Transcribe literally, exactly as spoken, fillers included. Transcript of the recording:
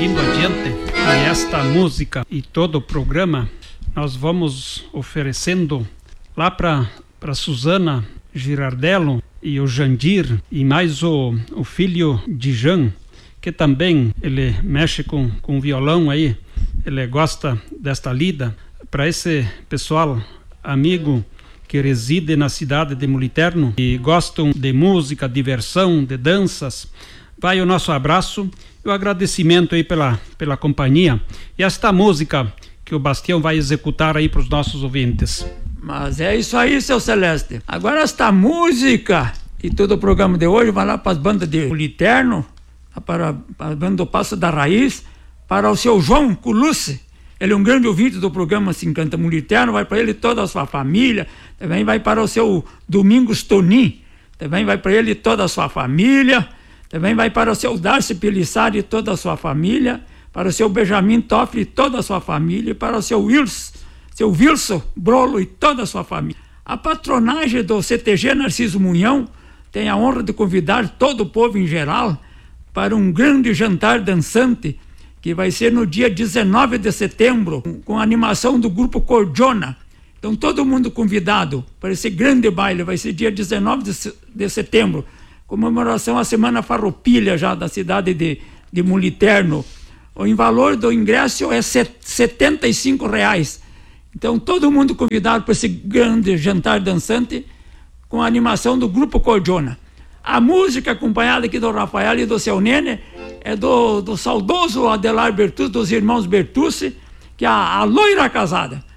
seguindo adiante, e esta música e todo o programa nós vamos oferecendo lá para para Suzana Girardello e o Jandir e mais o, o filho de Jan, que também ele mexe com, com violão aí, ele gosta desta lida. Para esse pessoal amigo que reside na cidade de Muliterno e gostam de música, diversão, de danças, vai o nosso abraço e o agradecimento aí pela, pela companhia e esta música que o Bastião vai executar aí para os nossos ouvintes. Mas é isso aí, seu Celeste. Agora esta música e todo o programa de hoje vai lá para as bandas de Muliterno, para, para a banda do Passo da Raiz, para o seu João Culucci. Ele é um grande ouvinte do programa Se Encanta Muliterno, vai para ele toda a sua família. Também vai para o seu Domingos Tonin, também vai para ele toda a sua família. Também vai para o seu Darcy Pelissari e toda a sua família, para o seu Benjamin Toffoli e toda a sua família, e para o seu Wilson, seu Wilson Brolo e toda a sua família. A patronagem do C T G Narciso Munhão tem a honra de convidar todo o povo em geral para um grande jantar dançante que vai ser no dia dezenove de setembro, com a animação do grupo Cordiona. Então todo mundo convidado para esse grande baile, vai ser dia dezenove de setembro, comemoração à Semana Farroupilha já da cidade de, de Muliterno. O em valor do ingresso é setenta e cinco reais. Então todo mundo convidado para esse grande jantar dançante com a animação do grupo Cordiona. A música acompanhada aqui do Rafael e do seu Nene é do, do saudoso Adelar Bertucci, dos irmãos Bertucci, que é a, a Loira Casada.